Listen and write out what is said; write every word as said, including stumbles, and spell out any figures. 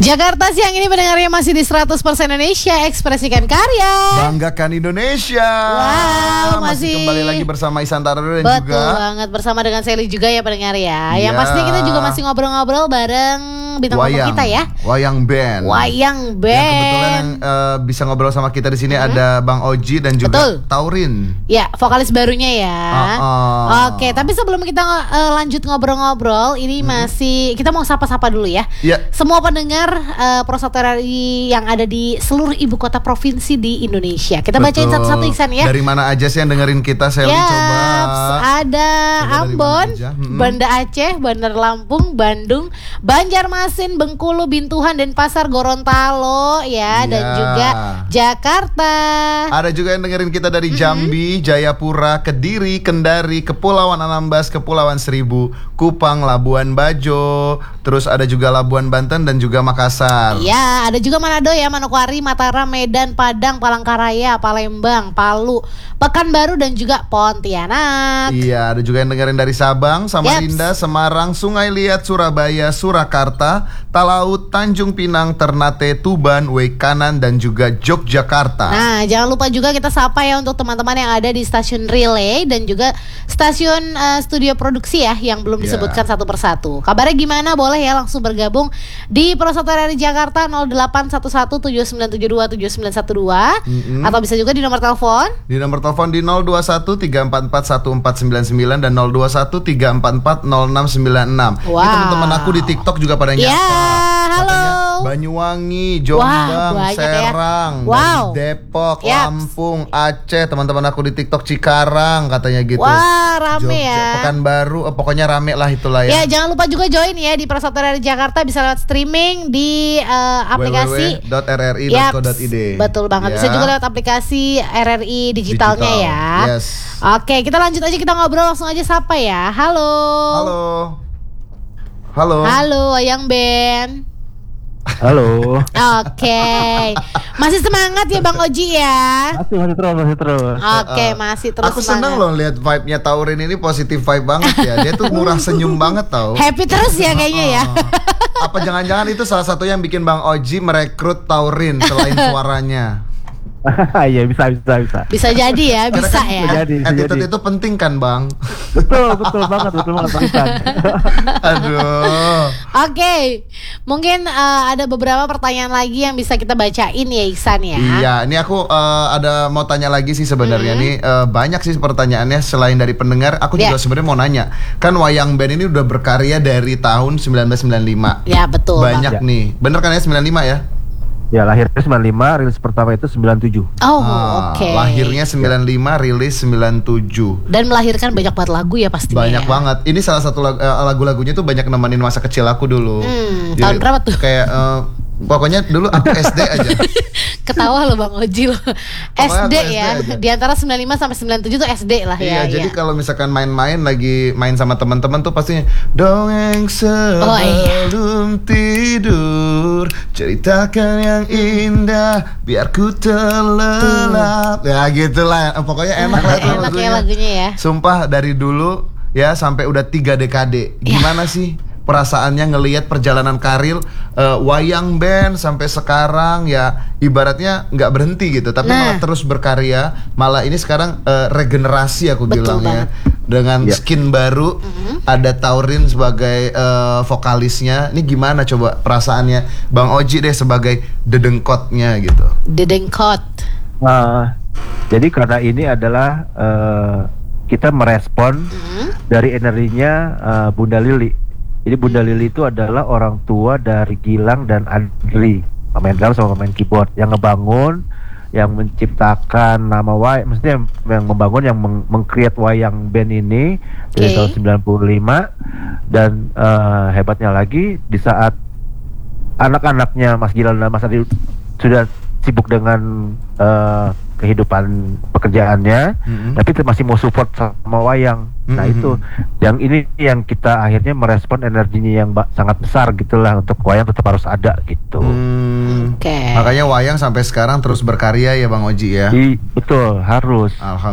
Jakarta siang ini pendengarnya masih di seratus persen Indonesia, ekspresikan karya, banggakan Indonesia. Wow, masih, masih kembali lagi bersama Isan Tarado dan betul juga banget bersama dengan Sally juga ya pendengar ya. Yang Iya. pastinya kita juga masih ngobrol-ngobrol bareng bintang tamu kita ya. Wayang Band. Wayang Band. Yang kebetulan yang uh, bisa ngobrol sama kita di sini Hmm. ada Bang Oji dan juga Betul. Taurin. Ya, vokalis barunya ya. Uh-uh. Oke, tapi sebelum kita uh, lanjut ngobrol-ngobrol, ini masih kita mau sapa-sapa dulu ya. Iya. Semua pendengar uh, Prosatu R R I yang ada di seluruh ibu kota provinsi di Indonesia. Kita bacain Betul. satu-satu Iksan ya. Dari mana aja sih yang dengerin kita, Sally? Ya, Coba. ada Coba dari Ambon, mana aja? Mm-mm. Banda Aceh, Bandar Lampung, Bandung, Banjarmasin, Bengkulu, Bintuhan, dan Pasar Gorontalo ya, dan Iya. juga Jakarta. Ada juga yang dengerin kita dari Jambi, Jayapura, Kediri, Kendari, Kepulauan Anambas, Kepulauan Seribu, Kupang, Labuan Bajo. Terus ada juga Labuan Banten dan juga Makassar. Ya, ada juga Manado ya, Manokwari, Mataram, Medan, Padang, Palangkaraya, Palembang, Palu, Pekanbaru, dan juga Pontianak. Iya, ada juga yang dengerin dari Sabang, Samarinda, Semarang, Sungai Liat, Surabaya, Surakarta, Talaut, Tanjung Pinang, Ternate, Tuban, Wekanan, dan juga Yogyakarta. Nah, jangan lupa juga kita sapa ya untuk teman-teman yang ada di stasiun relay dan juga stasiun uh, studio produksi ya yang belum Ya. disebutkan satu persatu. Kabarnya gimana? Boleh ya langsung bergabung di Prosatu R R I Jakarta nol delapan satu satu tujuh sembilan tujuh dua tujuh sembilan satu dua Mm-mm. atau bisa juga di nomor telepon. Di nomor telepon di nol dua satu tiga empat empat satu empat sembilan sembilan dan nol dua satu tiga empat empat nol enam sembilan enam. Wow. Ini teman-teman aku di TikTok juga pada nyapa. Ya, halo. Katanya Banyuwangi, Jombang, Wah, banyak ya. Serang, Wow. dari Depok, Yaps. Lampung, Aceh. Teman-teman aku di TikTok Cikarang katanya gitu. Wah, rame Jogja, ya. Pekanbaru, eh, pokoknya rame lah itulah Ya, ya. jangan lupa juga join ya di Prosatu R R I Jakarta, bisa lewat streaming di uh, aplikasi w w w dot r r i dot co dot i d. Yaps, betul banget. Bisa Ya. juga lewat aplikasi R R I digitalnya Digital. ya. Yes. Oke, kita lanjut aja, kita ngobrol langsung aja sapa ya. Halo. Halo. Halo. Halo, Wayang Band. Halo. Oke. Masih semangat ya Bang Oji ya? Masih masih terus masih terus. Oke, masih terus Aku seneng semangat. loh lihat vibe-nya Taurin ini positif vibe banget ya. Dia tuh murah senyum banget tau. Happy terus ya kayaknya ya. Apa jangan-jangan itu salah satu yang bikin Bang Oji merekrut Taurin selain suaranya? Iya bisa bisa bisa. Bisa jadi ya, Karena bisa kan ya. Bisa jadi, bisa attitude jadi. itu penting kan Bang? Betul betul banget betul banget Pak. Aduh. Oke, mungkin uh, ada beberapa pertanyaan lagi yang bisa kita bacain ya Iksan ya. Iya, ini aku uh, ada mau tanya lagi sih sebenarnya Hmm. nih uh, banyak sih pertanyaannya selain dari pendengar. Aku juga Ya. sebenarnya mau nanya. Kan Wayang Band ini udah berkarya dari tahun sembilan belas sembilan puluh lima. Ya betul. Banyak Bang. nih. Bener kan ya sembilan puluh lima ya? Ya lahirnya sembilan puluh lima, rilis pertama itu sembilan puluh tujuh. Oh, Ah, oke. Lahirnya sembilan puluh lima, rilis sembilan puluh tujuh. Dan melahirkan banyak banget lagu ya pastinya. Banyak ya. banget. Ini salah satu lag- eh, lagu-lagunya tuh banyak nemenin masa kecil aku dulu. Hmm, tahun berapa tuh? Kayak eh, pokoknya dulu aku S D aja. Ketawa lo Bang Oji lo. S Pokoknya D aku S D ya. aja. Di antara sembilan puluh lima sampai sembilan puluh tujuh tuh S D lah ya. Iya, jadi ya. kalau misalkan main-main lagi main sama teman-teman tuh pastinya dongeng Oh, iya. sebelum tidur, ceritakan yang indah biar ku terlelap. Ya gitulah. Pokoknya enak lah tuh Enak ya lagunya. lagunya ya. Sumpah dari dulu ya sampai udah tiga dekade. Gimana sih perasaannya ngelihat perjalanan karir eh, Wayang Band sampai sekarang ya ibaratnya nggak berhenti gitu, tapi Nah. malah terus berkarya. Malah ini sekarang eh, regenerasi aku Betul bilangnya banget. dengan Ya. skin baru. Ada Taurin sebagai eh, vokalisnya. Ini gimana coba perasaannya Bang Oji deh sebagai dedengkotnya gitu. Dedengkot. Nah, jadi karena ini adalah eh, kita merespon dari energinya eh, Bunda Lili. Jadi Bunda Lili itu adalah orang tua dari Gilang dan Adri, pemain drum sama pemain keyboard yang ngebangun, yang menciptakan nama Wayang, maksudnya yang, yang membangun, yang meng- meng-create Wayang Band ini dari Oke. tahun sembilan puluh lima. Dan eh, hebatnya lagi di saat anak-anaknya Mas Gilang dan Mas Adri sudah sibuk dengan eh, kehidupan pekerjaannya, Mhm. tapi itu masih mau support sama Wayang. Nah Mhm. itu yang ini yang kita akhirnya merespon energinya yang ba- sangat besar gitulah, untuk Wayang tetap harus ada gitu. Hmm, Oke. Makanya Wayang sampai sekarang terus berkarya ya Bang Oji ya. I, betul harus. Alhamdulillah.